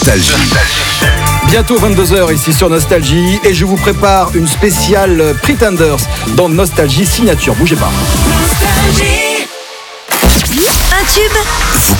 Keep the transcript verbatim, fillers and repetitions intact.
Nostalgie. Bientôt vingt-deux heures ici sur Nostalgie et je vous prépare une spéciale Pretenders dans Nostalgie Signature. Bougez pas. Un tube. Vous